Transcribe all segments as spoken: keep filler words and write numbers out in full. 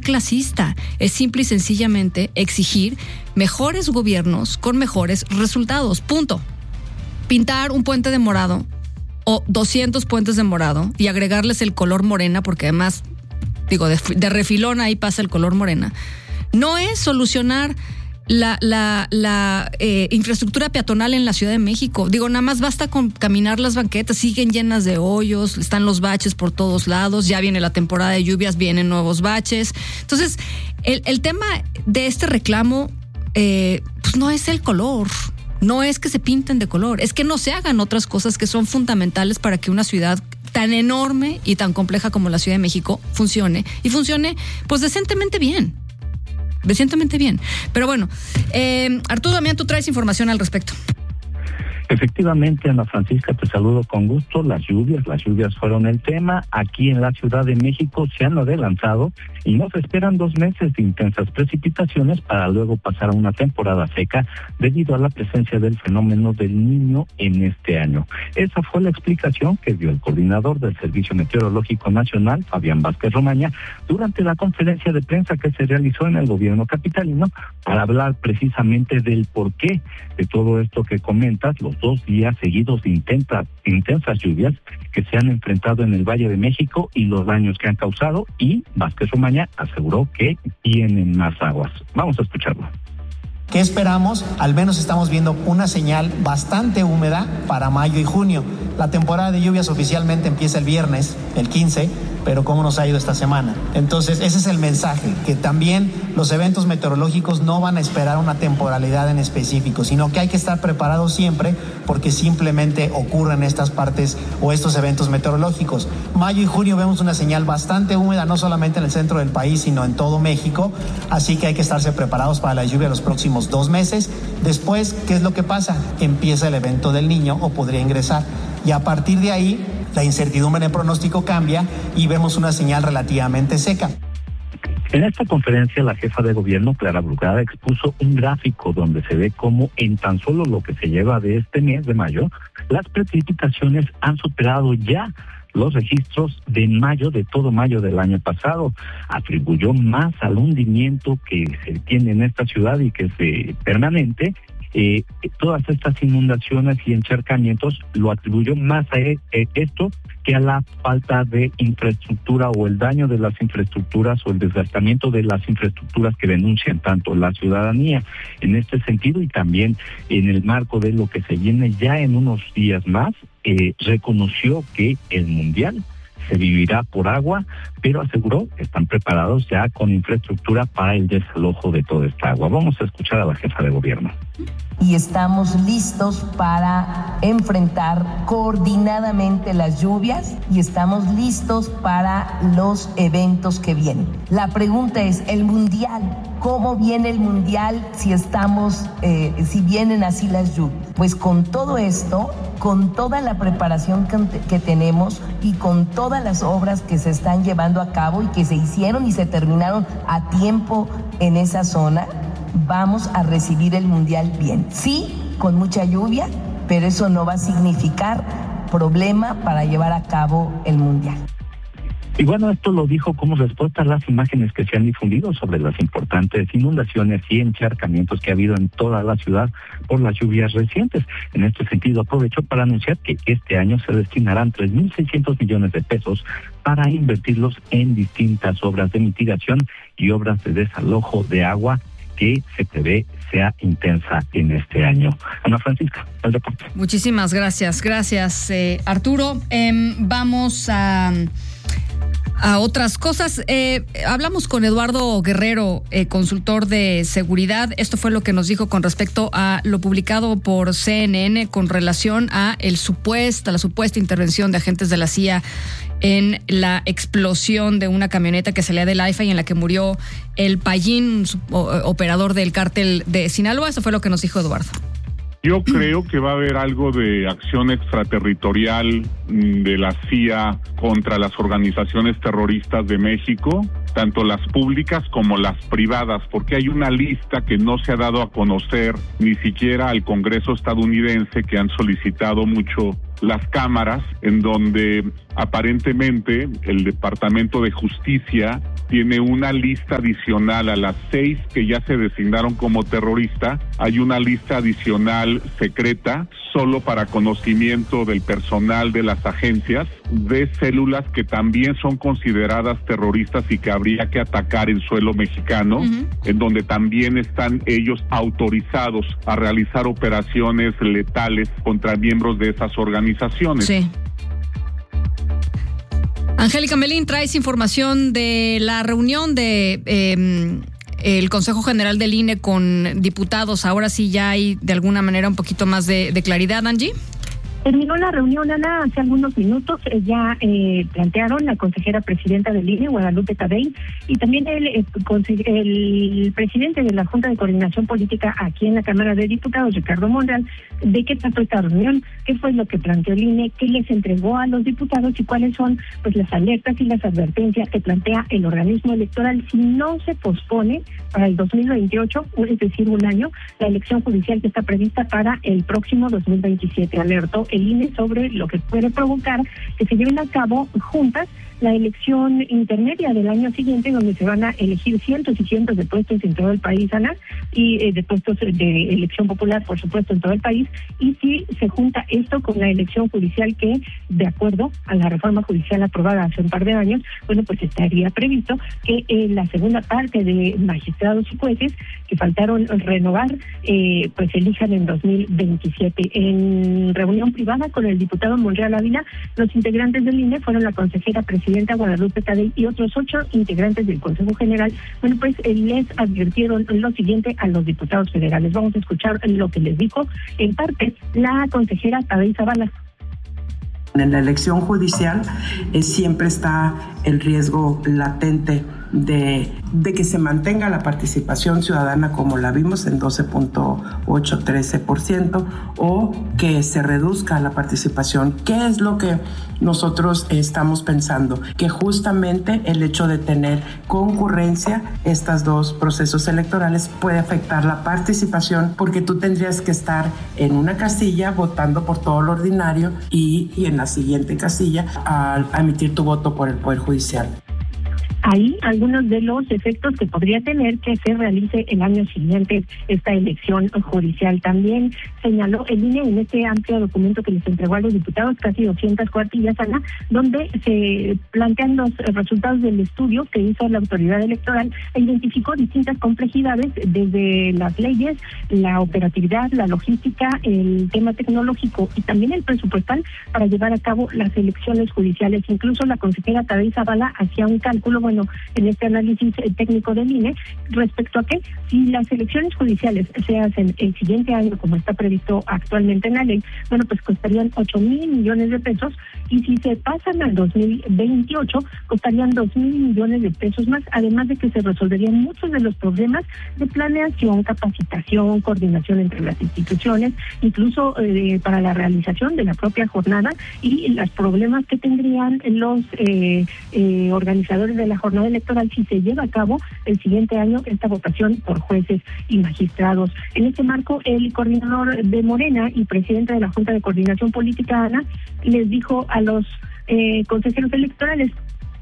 clasista, es simple y sencillamente exigir mejores gobiernos con mejores resultados, punto. Pintar un puente de morado o doscientos puentes de morado y agregarles el color morena, porque además, digo, de, de refilón ahí pasa el color morena, no es solucionar La, la, la eh, infraestructura peatonal en la Ciudad de México. Digo, nada más basta con caminar las banquetas, siguen llenas de hoyos, están los baches por todos lados, ya viene la temporada de lluvias, vienen nuevos baches. Entonces, el, el tema de este reclamo, eh, pues no es el color, no es que se pinten de color, es que no se hagan otras cosas que son fundamentales para que una ciudad tan enorme y tan compleja como la Ciudad de México funcione, y funcione pues decentemente bien. Recientemente bien. Pero bueno, eh, Arturo Damián, tú traes información al respecto. Efectivamente, Ana Francisca, te saludo con gusto. Las lluvias, las lluvias fueron el tema. Aquí en la Ciudad de México se han adelantado y nos esperan dos meses de intensas precipitaciones para luego pasar a una temporada seca debido a la presencia del fenómeno del Niño en este año. Esa fue la explicación que dio el coordinador del Servicio Meteorológico Nacional, Fabián Vázquez Romaña, durante la conferencia de prensa que se realizó en el gobierno capitalino para hablar precisamente del porqué de todo esto que comentas, los dos días seguidos de intensas, intensas lluvias que se han enfrentado en el Valle de México y los daños que han causado, y Vázquez Romaña aseguró que tienen más aguas. Vamos a escucharlo. ¿Qué esperamos? Al menos estamos viendo una señal bastante húmeda para mayo y junio. La temporada de lluvias oficialmente empieza el viernes, el quince, pero ¿cómo nos ha ido esta semana? Entonces, ese es el mensaje, que también los eventos meteorológicos no van a esperar una temporalidad en específico, sino que hay que estar preparados siempre porque simplemente ocurren estas partes o estos eventos meteorológicos. Mayo y junio vemos una señal bastante húmeda, no solamente en el centro del país, sino en todo México, así que hay que estarse preparados para la lluvia los próximos dos meses. Después, ¿qué es lo que pasa? Empieza el evento del Niño o podría ingresar, y a partir de ahí la incertidumbre en el pronóstico cambia y vemos una señal relativamente seca. En esta conferencia, la jefa de gobierno, Clara Brugada, expuso un gráfico donde se ve cómo en tan solo lo que se lleva de este mes de mayo, las precipitaciones han superado ya los registros de mayo, de todo mayo del año pasado. Atribuyó más al hundimiento que se tiene en esta ciudad y que es permanente. Eh, todas estas inundaciones y encharcamientos lo atribuyó más a e- esto que a la falta de infraestructura o el daño de las infraestructuras o el desgastamiento de las infraestructuras que denuncian tanto la ciudadanía. En este sentido, y también en el marco de lo que se viene ya en unos días más, eh, reconoció que el Mundial se vivirá por agua, pero aseguró que están preparados ya con infraestructura para el desalojo de toda esta agua. Vamos a escuchar a la jefa de gobierno. Y estamos listos para enfrentar coordinadamente las lluvias y estamos listos para los eventos que vienen. La pregunta es, el Mundial, ¿cómo viene el Mundial si estamos, eh, si vienen así las lluvias? Pues con todo esto, con toda la preparación que, que tenemos y con todas las obras que se están llevando a cabo y que se hicieron y se terminaron a tiempo en esa zona, vamos a recibir el Mundial bien. Sí, con mucha lluvia, pero eso no va a significar problema para llevar a cabo el Mundial. Y bueno, esto lo dijo como respuesta a las imágenes que se han difundido sobre las importantes inundaciones y encharcamientos que ha habido en toda la ciudad por las lluvias recientes. En este sentido, aprovechó para anunciar que este año se destinarán tres mil seiscientos millones de pesos para invertirlos en distintas obras de mitigación y obras de desalojo de agua que se prevé sea intensa en este año. Ana Francisca, el reporte. Muchísimas gracias, gracias eh, Arturo. Eh, vamos a... A otras cosas, eh, hablamos con Eduardo Guerrero, eh, consultor de seguridad. Esto fue lo que nos dijo con respecto a lo publicado por C N N con relación a el supuesta, la supuesta intervención de agentes de la C I A en la explosión de una camioneta que salía del AIFA y en la que murió el Payín, operador del cártel de Sinaloa. Eso fue lo que nos dijo Eduardo. Yo creo que va a haber algo de acción extraterritorial de la C I A contra las organizaciones terroristas de México, tanto las públicas como las privadas, porque hay una lista que no se ha dado a conocer ni siquiera al Congreso estadounidense, que han solicitado mucho las cámaras, en donde Aparentemente, el Departamento de Justicia tiene una lista adicional a las seis que ya se designaron como terrorista. Hay una lista adicional secreta, solo para conocimiento del personal de las agencias, de células que también son consideradas terroristas y que habría que atacar en suelo mexicano, uh-huh. en donde también están ellos autorizados a realizar operaciones letales contra miembros de esas organizaciones. Sí. Angélica Melín, traes información de la reunión de eh, el Consejo General del I N E con diputados. Ahora sí ya hay de alguna manera un poquito más de, de claridad, Angie. Terminó la reunión, Ana, hace algunos minutos. Eh, ya eh, plantearon la consejera presidenta del I N E, Guadalupe Tadei, y también el, el, el presidente de la Junta de Coordinación Política aquí en la Cámara de Diputados, Ricardo Monreal, de qué trató esta reunión, qué fue lo que planteó el I N E, qué les entregó a los diputados y cuáles son pues las alertas y las advertencias que plantea el organismo electoral si no se pospone para el dos mil veintiocho, es decir, un año, la elección judicial que está prevista para el próximo dos mil veintisiete. Alertó el I N E sobre lo que puede provocar que se lleven a cabo juntas la elección intermedia del año siguiente, donde se van a elegir cientos y cientos de puestos en todo el país, Ana, y eh, de puestos de elección popular, por supuesto, en todo el país, y si se junta esto con la elección judicial que, de acuerdo a la reforma judicial aprobada hace un par de años, bueno, pues estaría previsto que eh, la segunda parte de magistrados y jueces que faltaron renovar, eh, pues elijan en dos mil veintisiete. En reunión privada con el diputado Monreal Ávila, los integrantes del I N E fueron la consejera presidenta Guadalupe Tadei y otros ocho integrantes del Consejo General. Bueno, pues eh, les advirtieron lo siguiente a los diputados federales. Vamos a escuchar lo que les dijo en parte la consejera Tadei Zavala. En la elección judicial eh, siempre está el riesgo latente de, de que se mantenga la participación ciudadana como la vimos en doce punto ocho, trece por ciento, o que se reduzca la participación. ¿Qué es lo que nosotros estamos pensando? Que justamente el hecho de tener concurrencia, estos dos procesos electorales, puede afectar la participación, porque tú tendrías que estar en una casilla votando por todo lo ordinario y, y en la siguiente casilla a, a emitir tu voto por el Poder Judicial. Ahí algunos de los efectos que podría tener que se realice el año siguiente esta elección judicial. También señaló el I N E en este amplio documento que les entregó a los diputados, casi doscientas cuartillas, Ana, donde se plantean los resultados del estudio que hizo la autoridad electoral e identificó distintas complejidades, desde las leyes, la operatividad, la logística, el tema tecnológico y también el presupuestal para llevar a cabo las elecciones judiciales. Incluso la consejera Tadei Zavala hacía un cálculo, bueno, en este análisis técnico del I N E, respecto a que si las elecciones judiciales se hacen el siguiente año, como está previsto actualmente en la ley, bueno, pues costarían ocho mil millones de pesos, y si se pasan al dos mil veintiocho, costarían dos mil millones de pesos más, además de que se resolverían muchos de los problemas de planeación, capacitación, coordinación entre las instituciones, incluso eh, para la realización de la propia jornada, y los problemas que tendrían los eh, eh, organizadores de la jornada electoral si se lleva a cabo el siguiente año esta votación por jueces y magistrados. En este marco, el coordinador de Morena y presidente de la Junta de Coordinación Política, Ana, les dijo a los eh, consejeros electorales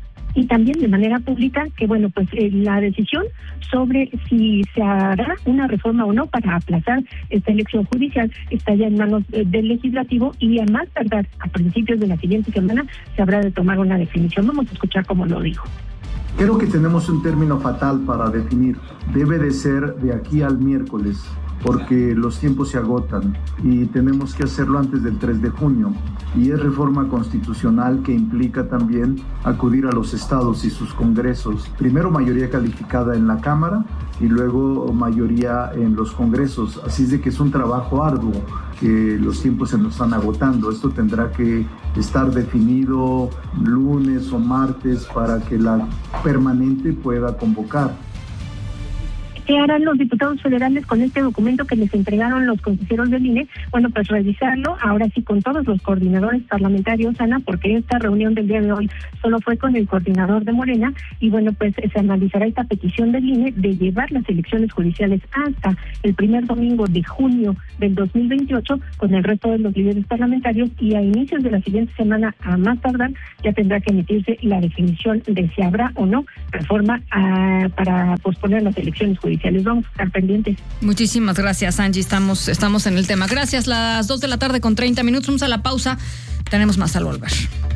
y también de manera pública que, bueno, pues eh, la decisión sobre si se hará una reforma o no para aplazar esta elección judicial está ya en manos eh, del legislativo, y a más tardar a principios de la siguiente semana se habrá de tomar una definición. Vamos a escuchar cómo lo dijo. Creo que tenemos un término fatal para definir. Debe de ser de aquí al miércoles, porque los tiempos se agotan y tenemos que hacerlo antes del tres de junio. Y es reforma constitucional que implica también acudir a los estados y sus congresos. Primero mayoría calificada en la Cámara y luego mayoría en los congresos. Así es de que es un trabajo arduo, que los tiempos se nos están agotando. Esto tendrá que estar definido lunes o martes para que la permanente pueda convocar. ¿Qué harán los diputados federales con este documento que les entregaron los consejeros del I N E? Bueno, pues revisarlo, ahora sí con todos los coordinadores parlamentarios, Ana, porque esta reunión del día de hoy solo fue con el coordinador de Morena, y bueno, pues se analizará esta petición del I N E de llevar las elecciones judiciales hasta el primer domingo de junio del dos mil veintiocho con el resto de los líderes parlamentarios, y a inicios de la siguiente semana, a más tardar, ya tendrá que emitirse la definición de si habrá o no reforma a, para posponer las elecciones judiciales. Vamos a estar pendientes. Muchísimas gracias, Angie. Estamos, estamos en el tema. Gracias. Las dos de la tarde con treinta minutos. Vamos a la pausa. Tenemos más al volver.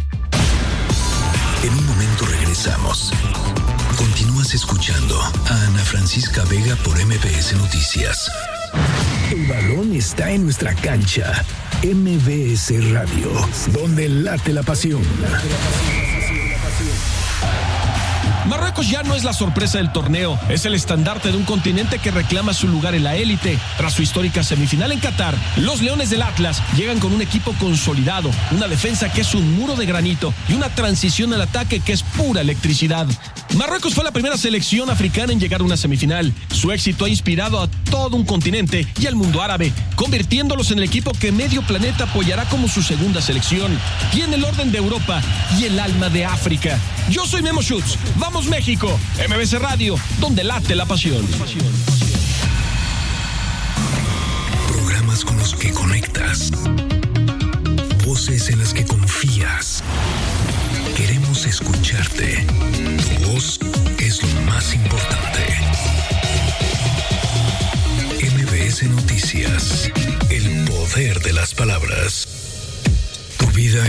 En un momento regresamos. Continúas escuchando a Ana Francisca Vega por M B S Noticias. El balón está en nuestra cancha. M B S Radio, donde late la pasión. Marruecos ya no es la sorpresa del torneo, es el estandarte de un continente que reclama su lugar en la élite. Tras su histórica semifinal en Qatar, los Leones del Atlas llegan con un equipo consolidado, una defensa que es un muro de granito y una transición al ataque que es pura electricidad. Marruecos fue la primera selección africana en llegar a una semifinal. Su éxito ha inspirado a todo un continente y al mundo árabe, convirtiéndolos en el equipo que medio planeta apoyará como su segunda selección. Tiene el orden de Europa y el alma de África. Yo soy Memo Schutz. ¡Vamos México! M B S Radio, donde late la pasión. Programas con los que conectas. Voces en las que confías. Queremos escucharte. Tu voz es lo más importante. M B S Noticias. El poder de las palabras. Tu vida